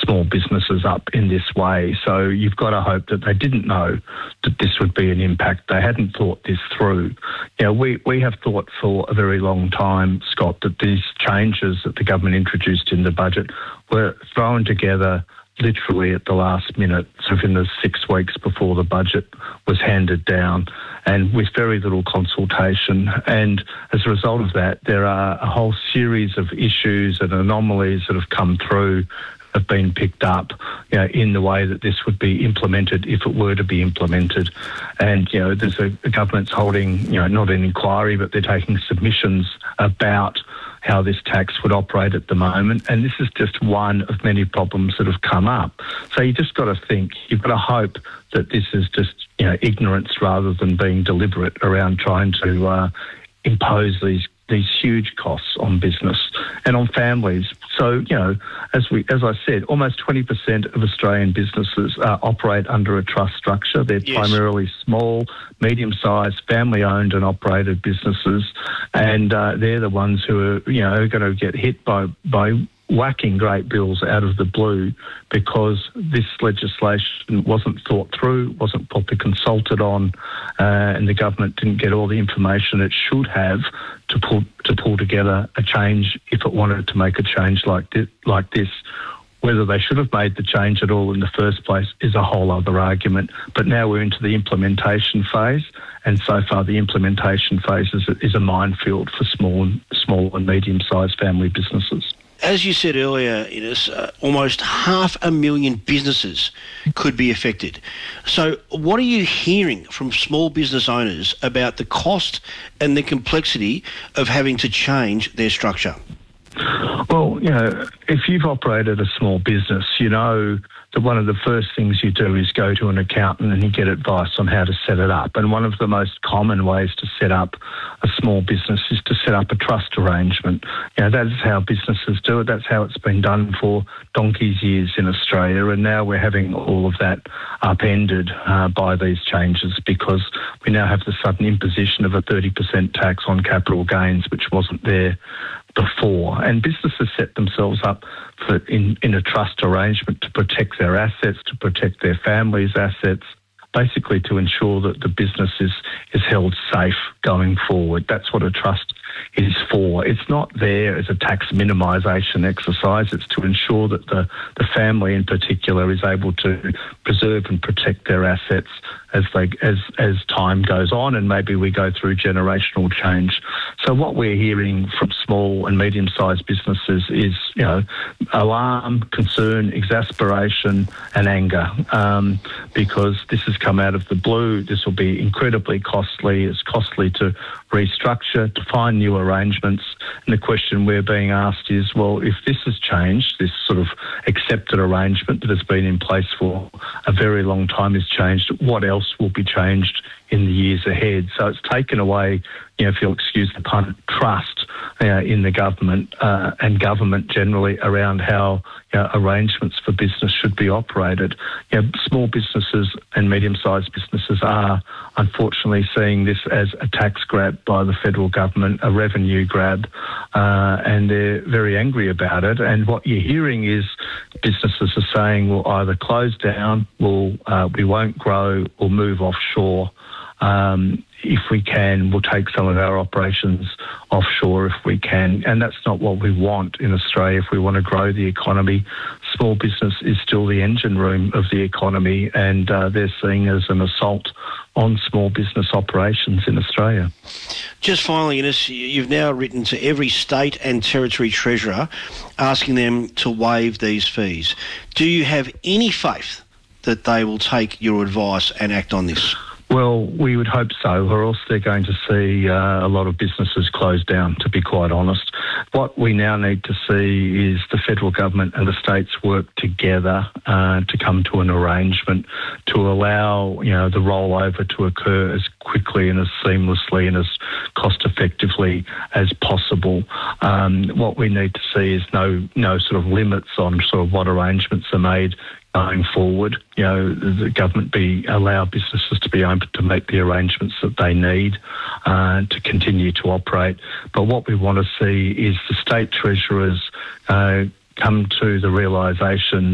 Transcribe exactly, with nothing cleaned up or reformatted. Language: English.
small businesses up in this way. So you've got to hope that they didn't know that this would be an impact. They hadn't thought this through. You know, we, we have thought for a very long time, Scott, that these changes that the government introduced in the budget were thrown together literally at the last minute, so within the six weeks before the budget was handed down, and with very little consultation. And as a result of that, there are a whole series of issues and anomalies that have come through, have been picked up, you know, in the way that this would be implemented if it were to be implemented. And, you know, there's a, a government's holding, you know, not an inquiry, but they're taking submissions about how this tax would operate at the moment. And this is just one of many problems that have come up. So you just got to think, you've got to hope that this is just, you know, ignorance rather than being deliberate around trying to uh, impose these these huge costs on business and on families. So, you know, as we, as I said, almost twenty percent of Australian businesses uh, operate under a trust structure. They're yes. primarily small, medium-sized, family-owned and operated businesses, and uh, they're the ones who are, you know, are going to get hit by by whacking great bills out of the blue because this legislation wasn't thought through, wasn't properly consulted on, uh, and the government didn't get all the information it should have to pull to pull together a change if it wanted to make a change like this. Like this. Whether they should have made the change at all in the first place is a whole other argument. But now we're into the implementation phase, and so far the implementation phase is a, is a minefield for small, small and medium-sized family businesses. As you said earlier, Innes, uh, almost half a million businesses could be affected. So what are you hearing from small business owners about the cost and the complexity of having to change their structure? Well, you know, if you've operated a small business, you know that one of the first things you do is go to an accountant and you get advice on how to set it up. And one of the most common ways to set up a small business is to set up a trust arrangement. You know, that is how businesses do it. That's how it's been done for donkey's years in Australia. And now we're having all of that upended uh, by these changes because we now have the sudden imposition of a thirty percent tax on capital gains, which wasn't there before. And businesses set themselves up for in, in a trust arrangement to protect their assets, to protect their families' assets, basically to ensure that the business is, is held safe going forward. That's what a trust is for. It's not there as a tax minimisation exercise. It's to ensure that the, the family in particular is able to preserve and protect their assets as they as as time goes on, and maybe we go through generational change. So what we're hearing from small and medium-sized businesses is, you know, alarm, concern, exasperation and anger um, because this has come out of the blue. This will be incredibly costly. It's costly to restructure, to find new arrangements. And the question we're being asked is, well, if this has changed, this sort of accepted arrangement that has been in place for a very long time has changed, what else will be changed in the years ahead? So it's taken away, you know, if you'll excuse the pun, trust uh, in the government uh, and government generally around how, you know, arrangements for business should be operated. You know, small businesses and medium-sized businesses are unfortunately seeing this as a tax grab by the federal government, a revenue grab, uh, and they're very angry about it. And what you're hearing is businesses are saying we'll either close down, we'll, uh, we won't grow, or move offshore. Um, if we can, we'll take some of our operations offshore if we can. And that's not what we want in Australia. If we want to grow the economy, small business is still the engine room of the economy, and uh, they're seen as an assault on small business operations in Australia. Just finally, Innes, you've now written to every state and territory treasurer asking them to waive these fees. Do you have any faith that they will take your advice and act on this? Well, we would hope so, or else they're going to see uh, a lot of businesses close down, to be quite honest. What we now need to see is the federal government and the states work together uh, to come to an arrangement to allow, you know, the rollover to occur as quickly and as seamlessly and as cost-effectively as possible. Um, what we need to see is no no sort of limits on sort of what arrangements are made going forward. You know, the government be allow businesses to be able to make the arrangements that they need uh, to continue to operate. But what we want to see is the state treasurers uh, come to the realisation